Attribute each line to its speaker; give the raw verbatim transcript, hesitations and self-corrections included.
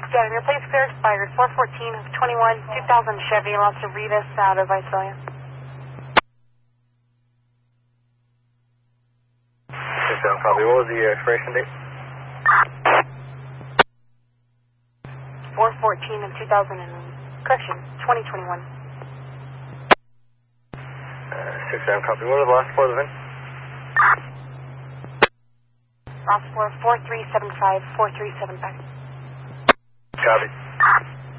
Speaker 1: Got it. Your place clear expired. four fourteen of twenty-one, two thousand Chevy, Los Cerritos, out of Visalia.
Speaker 2: six seven, copy. What was the expiration date?
Speaker 1: four fourteen of two thousand, correction, twenty twenty-one.
Speaker 2: Uh, six seven, copy. What was the last four of the V I N?
Speaker 1: Last four, four three seven five, four three seven five.
Speaker 2: Copy.